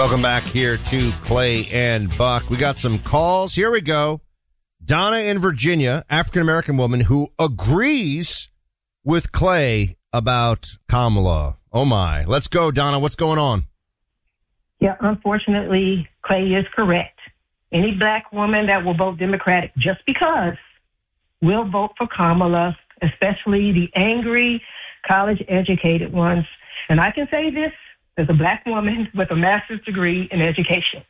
Welcome back here to Clay and Buck. We got some calls. Here we go. Donna in Virginia, African-American woman who agrees with Clay about Kamala. Oh, my. Let's go, Donna. What's going on? Yeah, unfortunately, Clay is correct. Any black woman that will vote Democratic just because will vote for Kamala, especially the angry, college-educated ones. And I can say this as a black woman with a master's degree in education.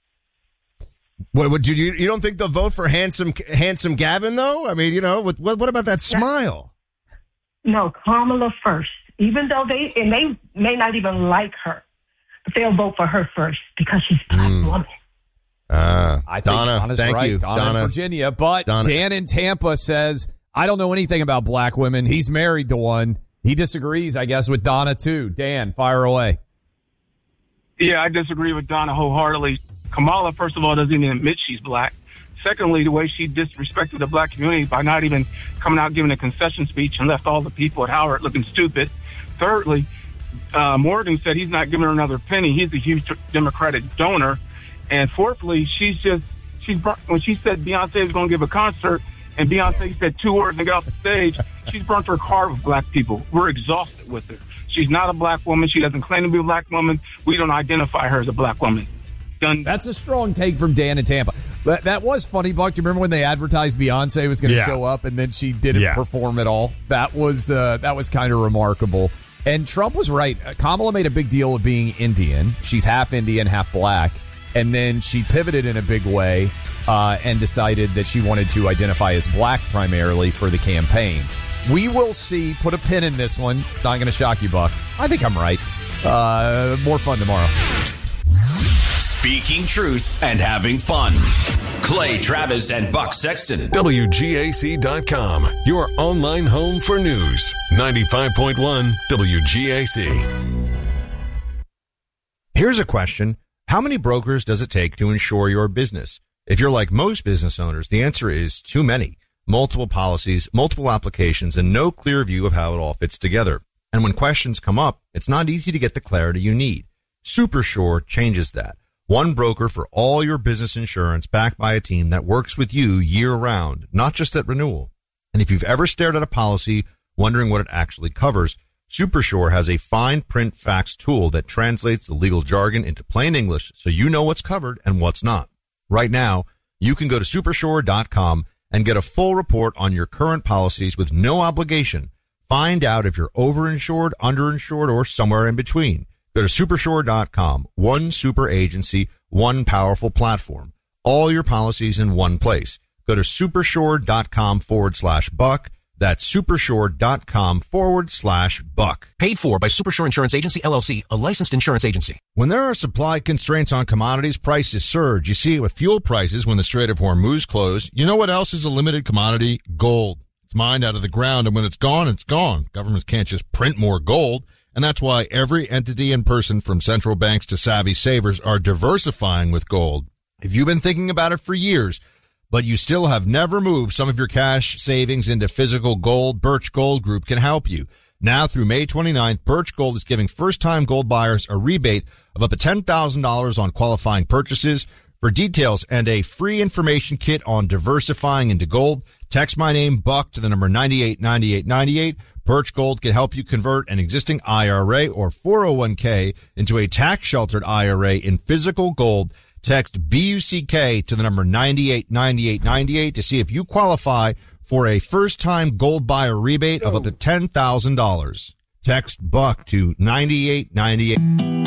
What you don't think they'll vote for handsome Gavin, though? I mean, you know, what about that smile? No, Kamala first. Even though they may not even like her, but they'll vote for her first because she's a black woman. I think Donna, Donna's thank right. you. Donna in Virginia. But Donna. Dan in Tampa says, I don't know anything about black women. He's married to one. He disagrees, I guess, with Donna, too. Dan, fire away. Yeah, I disagree with Donna wholeheartedly. Kamala, first of all, doesn't even admit she's black. Secondly, the way she disrespected the black community by not even coming out giving a concession speech and left all the people at Howard looking stupid. Thirdly, Morgan said he's not giving her another penny. He's a huge Democratic donor. And fourthly, when she said Beyonce is going to give a concert and Beyonce said 2 words and got off the stage, she's burnt her car with black people. We're exhausted with her. She's not a black woman. She doesn't claim to be a black woman. We don't identify her as a black woman. Done. That's a strong take from Dan in Tampa. That was funny, Buck. Do you remember when they advertised Beyonce was going to show up and then she didn't perform at all? That was kind of remarkable. And Trump was right. Kamala made a big deal of being Indian. She's half Indian, half black. And then she pivoted in a big way and decided that she wanted to identify as black primarily for the campaign. We will see. Put a pin in this one. Not going to shock you, Buck. I think I'm right. More fun tomorrow. Speaking truth and having fun. Clay Travis and Buck Sexton. WGAC.com, your online home for news. 95.1 WGAC. Here's a question. How many brokers does it take to insure your business? If you're like most business owners, the answer is too many. Multiple policies, multiple applications, and no clear view of how it all fits together. And when questions come up, it's not easy to get the clarity you need. SuperSure changes that. One broker for all your business insurance backed by a team that works with you year-round, not just at renewal. And if you've ever stared at a policy wondering what it actually covers, SuperSure has a fine print facts tool that translates the legal jargon into plain English so you know what's covered and what's not. Right now, you can go to supersure.com and get a full report on your current policies with no obligation. Find out if you're overinsured, underinsured, or somewhere in between. Go to supersure.com. One super agency, one powerful platform. All your policies in one place. Go to supersure.com/Buck. That's supersure.com/Buck. Paid for by Supersure Insurance Agency, LLC, a licensed insurance agency. When there are supply constraints on commodities, prices surge. You see it with fuel prices when the Strait of Hormuz closed. You know what else is a limited commodity? Gold. It's mined out of the ground, and when it's gone, it's gone. Governments can't just print more gold. And that's why every entity and person from central banks to savvy savers are diversifying with gold. If you've been thinking about it for years, but you still have never moved some of your cash savings into physical gold, Birch Gold Group can help you. Now through May 29th, Birch Gold is giving first-time gold buyers a rebate of up to $10,000 on qualifying purchases. For details and a free information kit on diversifying into gold, text my name, Buck, to the number 989898. Birch Gold can help you convert an existing IRA or 401k into a tax-sheltered IRA in physical gold. Text BUCK to the number 989898 to see if you qualify for a first-time gold buyer rebate of up to $10,000. Text Buck to 9898.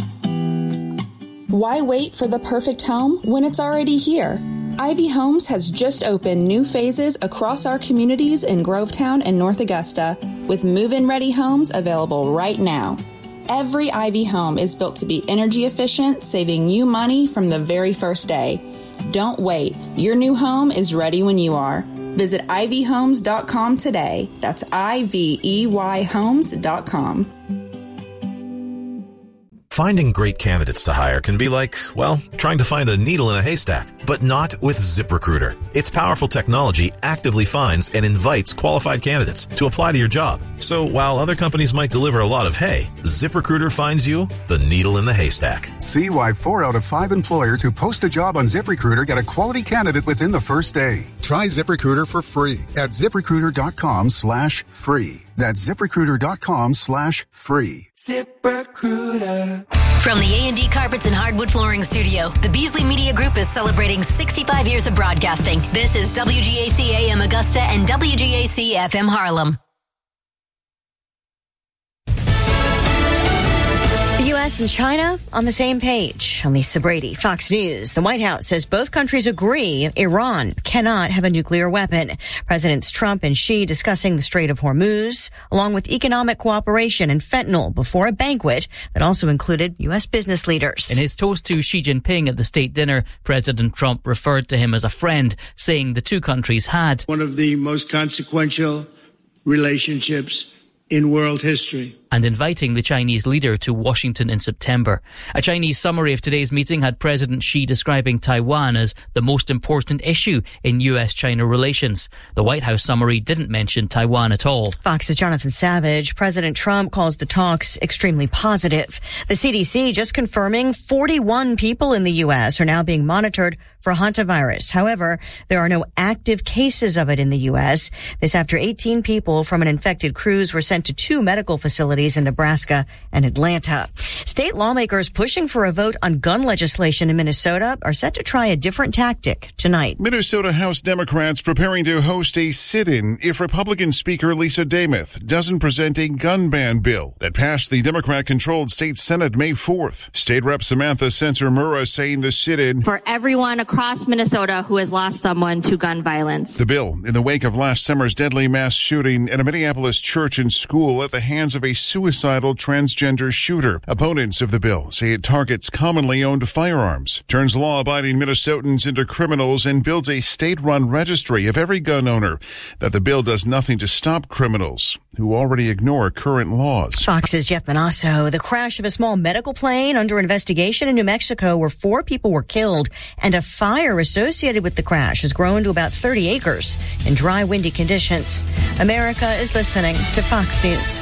Why wait for the perfect home when it's already here? Ivy Homes has just opened new phases across our communities in Grovetown and North Augusta, with move-in ready homes available right now. Every Ivy home is built to be energy efficient, saving you money from the very first day. Don't wait. Your new home is ready when you are. Visit ivyhomes.com today. That's IVEYhomes.com. Finding great candidates to hire can be like, well, trying to find a needle in a haystack, but not with ZipRecruiter. Its powerful technology actively finds and invites qualified candidates to apply to your job. So while other companies might deliver a lot of hay, ZipRecruiter finds you the needle in the haystack. See why 4 out of 5 employers who post a job on ZipRecruiter get a quality candidate within the first day. Try ZipRecruiter for free at ZipRecruiter.com/free. That's ZipRecruiter.com/free. ZipRecruiter. From the A&D Carpets and Hardwood Flooring Studio, the Beasley Media Group is celebrating 65 years of broadcasting. This is WGAC AM Augusta and WGAC FM Harlem. The U.S. and China on the same page. On Lisa Brady, Fox News. The White House says both countries agree Iran cannot have a nuclear weapon. Presidents Trump and Xi discussing the Strait of Hormuz, along with economic cooperation and fentanyl before a banquet that also included U.S. business leaders. In his toast to Xi Jinping at the state dinner, President Trump referred to him as a friend, saying the two countries had one of the most consequential relationships in world history, and inviting the Chinese leader to Washington in September. A Chinese summary of today's meeting had President Xi describing Taiwan as the most important issue in U.S.-China relations. The White House summary didn't mention Taiwan at all. Fox's Jonathan Savage. President Trump calls the talks extremely positive. The CDC just confirming 41 people in the U.S. are now being monitored for hantavirus. However, there are no active cases of it in the U.S. This after 18 people from an infected cruise were sent to 2 medical facilities in Nebraska and Atlanta. State lawmakers pushing for a vote on gun legislation in Minnesota are set to try a different tactic tonight. Minnesota House Democrats preparing to host a sit-in if Republican Speaker Lisa Demuth doesn't present a gun ban bill that passed the Democrat-controlled state Senate May 4th. State Rep Samantha Sensor-Murrah saying the sit-in for everyone across Minnesota who has lost someone to gun violence. The bill in the wake of last summer's deadly mass shooting at a Minneapolis church and school at the hands of a suicidal transgender shooter. Opponents of the bill say it targets commonly owned firearms, turns law-abiding Minnesotans into criminals, and builds a state-run registry of every gun owner. That the bill does nothing to stop criminals who already ignore current laws. Fox's Jeff Manasso. The crash of a small medical plane under investigation in New Mexico where 4 people were killed and a fire associated with the crash has grown to about 30 acres in dry, windy conditions. America is listening to Fox News.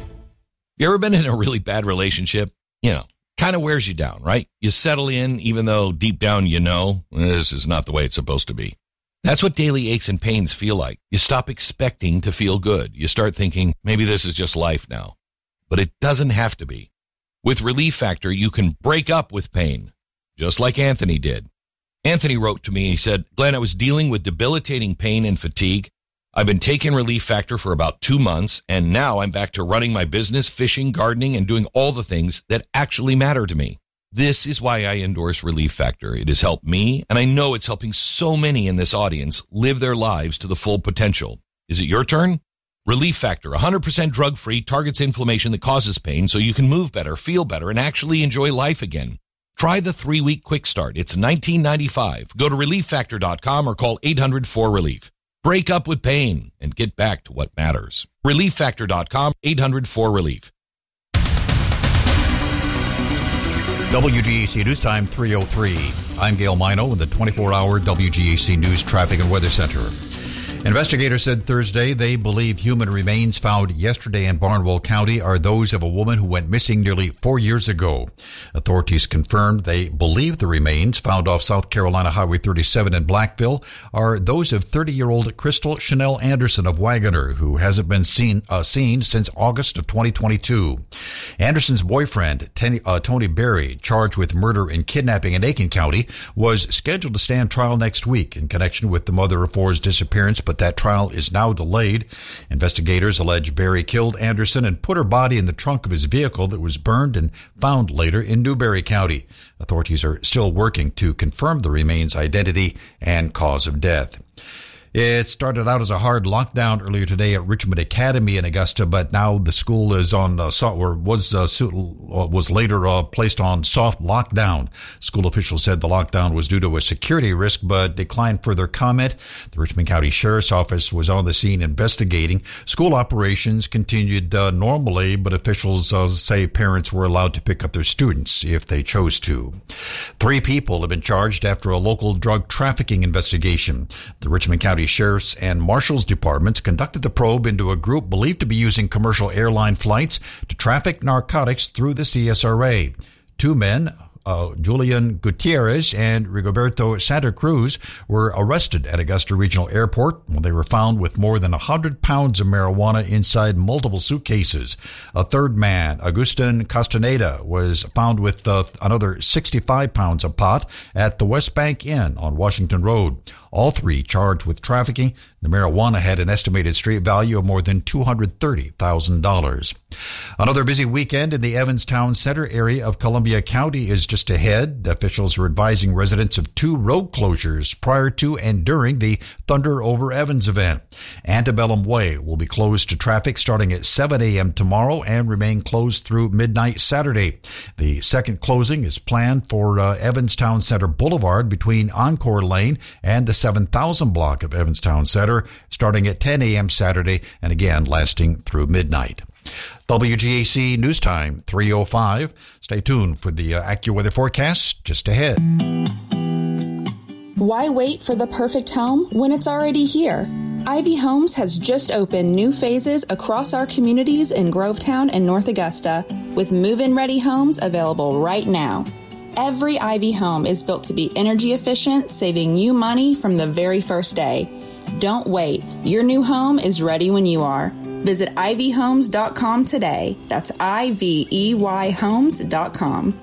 You ever been in a really bad relationship? Kind of wears you down, right? You settle in even though deep down you know this is not the way it's supposed to be. That's what daily aches and pains feel like. You stop expecting to feel good. You start thinking, maybe this is just life now. But it doesn't have to be. With Relief Factor, you can break up with pain, just like Anthony did. Anthony wrote to me, he said, Glenn, I was dealing with debilitating pain and fatigue. I've been taking Relief Factor for about 2 months, and now I'm back to running my business, fishing, gardening, and doing all the things that actually matter to me. This is why I endorse Relief Factor. It has helped me, and I know it's helping so many in this audience live their lives to the full potential. Is it your turn? Relief Factor, 100% drug-free, targets inflammation that causes pain so you can move better, feel better, and actually enjoy life again. Try the 3-week quick start. It's $19.95. Go to ReliefFactor.com or call 800-4RELIEF. Break up with pain and get back to what matters. ReliefFactor.com, 800-4RELIEF. WGAC News Time 3:03. I'm Gail Mino in the 24-hour WGAC News Traffic and Weather Center. Investigators said Thursday they believe human remains found yesterday in Barnwell County are those of a woman who went missing nearly 4 years ago. Authorities confirmed they believe the remains found off South Carolina Highway 37 in Blackville are those of 30-year-old Crystal Chanel Anderson of Wagoner, who hasn't been seen since August of 2022. Anderson's boyfriend, Tony Berry, charged with murder and kidnapping in Aiken County, was scheduled to stand trial next week in connection with the mother of four's disappearance, but that trial is now delayed. Investigators allege Berry killed Anderson and put her body in the trunk of his vehicle that was burned and found later in Newberry County. Authorities are still working to confirm the remains' identity and cause of death. It started out as a hard lockdown earlier today at Richmond Academy in Augusta, but now the school is on was later placed on soft lockdown. School officials said the lockdown was due to a security risk, but declined further comment. The Richmond County Sheriff's Office was on the scene investigating. School operations continued normally, but officials say parents were allowed to pick up their students if they chose to. 3 people have been charged after a local drug trafficking investigation. The Richmond County Sheriff's and Marshal's departments conducted the probe into a group believed to be using commercial airline flights to traffic narcotics through the CSRA. 2 men, Julian Gutierrez and Rigoberto Santa Cruz, were arrested at Augusta Regional Airport when they were found with more than 100 pounds of marijuana inside multiple suitcases. A third man, Agustin Castaneda, was found with another 65 pounds of pot at the West Bank Inn on Washington Road. All 3 charged with trafficking. The marijuana had an estimated street value of more than $230,000. Another busy weekend in the Evans Town Center area of Columbia County is just ahead. Officials are advising residents of 2 road closures prior to and during the Thunder Over Evans event. Antebellum Way will be closed to traffic starting at 7 a.m. tomorrow and remain closed through midnight Saturday. The second closing is planned for Evans Town Center Boulevard between Encore Lane and the 7,000 block of Evans Town Center, starting at 10 a.m. Saturday and again lasting through midnight. WGAC News Time 3:05. Stay tuned for the AccuWeather forecast just ahead. Why wait for the perfect home when it's already here? Ivy Homes has just opened new phases across our communities in Grovetown and North Augusta, with move-in ready homes available right now. Every Ivy home is built to be energy efficient, saving you money from the very first day. Don't wait. Your new home is ready when you are. Visit ivyhomes.com today. That's IVEYhomes.com.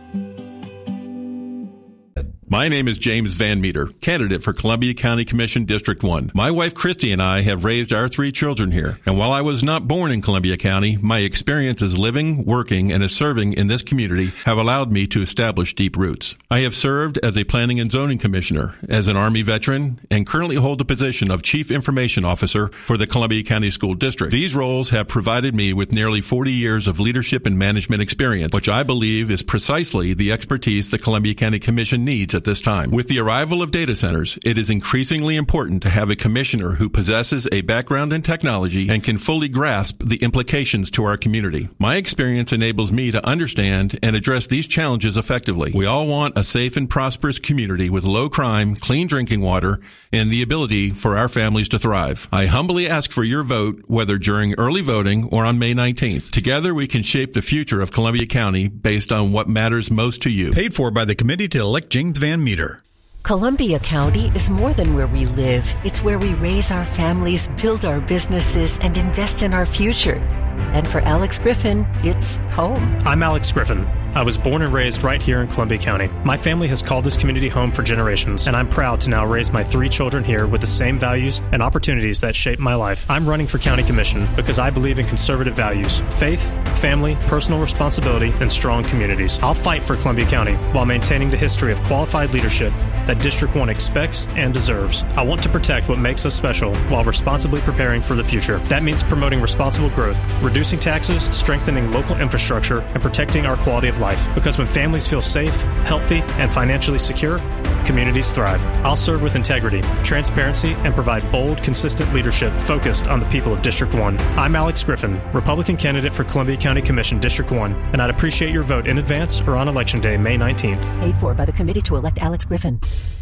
My name is James Van Meter, candidate for Columbia County Commission District 1. My wife Christy and I have raised our 3 children here, and while I was not born in Columbia County, my experiences living, working, and serving in this community have allowed me to establish deep roots. I have served as a planning and zoning commissioner, as an Army veteran, and currently hold the position of Chief Information Officer for the Columbia County School District. These roles have provided me with nearly 40 years of leadership and management experience, which I believe is precisely the expertise the Columbia County Commission needs at this time. With the arrival of data centers, it is increasingly important to have a commissioner who possesses a background in technology and can fully grasp the implications to our community. My experience enables me to understand and address these challenges effectively. We all want a safe and prosperous community with low crime, clean drinking water, and the ability for our families to thrive. I humbly ask for your vote, whether during early voting or on May 19th. Together, we can shape the future of Columbia County based on what matters most to you. Paid for by the committee to elect James Van Meter. Columbia County is more than where we live. It's where we raise our families, build our businesses, and invest in our future. And for Alex Griffin, it's home. I'm Alex Griffin. I was born and raised right here in Columbia County. My family has called this community home for generations, and I'm proud to now raise my 3 children here with the same values and opportunities that shaped my life. I'm running for county commission because I believe in conservative values: faith, family, personal responsibility, and strong communities. I'll fight for Columbia County while maintaining the history of qualified leadership that District 1 expects and deserves. I want to protect what makes us special while responsibly preparing for the future. That means promoting responsible growth, reducing taxes, strengthening local infrastructure, and protecting our quality of life. Because when families feel safe, healthy, and financially secure, communities thrive. I'll serve with integrity, transparency, and provide bold, consistent leadership focused on the people of District 1. I'm Alex Griffin, Republican candidate for Columbia County Commission District 1, and I'd appreciate your vote in advance or on Election Day, May 19th. Paid for by the committee to elect Alex Griffin.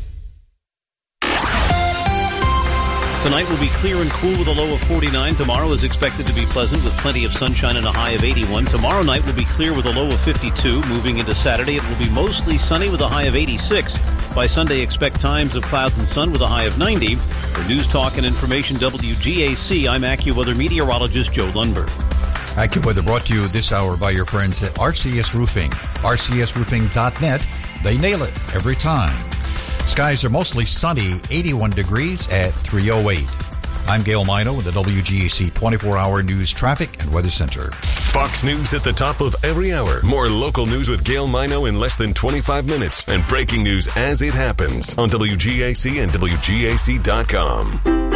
Tonight will be clear and cool with a low of 49. Tomorrow is expected to be pleasant with plenty of sunshine and a high of 81. Tomorrow night will be clear with a low of 52. Moving into Saturday, it will be mostly sunny with a high of 86. By Sunday, expect times of clouds and sun with a high of 90. For News Talk and Information WGAC, I'm AccuWeather meteorologist Joe Lundberg. AccuWeather brought to you this hour by your friends at RCS Roofing. RCSRoofing.net. They nail it every time. Skies are mostly sunny, 81 degrees at 3:08. I'm Gail Mino with the WGAC 24-hour News Traffic and Weather Center. Fox News at the top of every hour. More local news with Gail Mino in less than 25 minutes. And breaking news as it happens on WGAC and WGAC.com.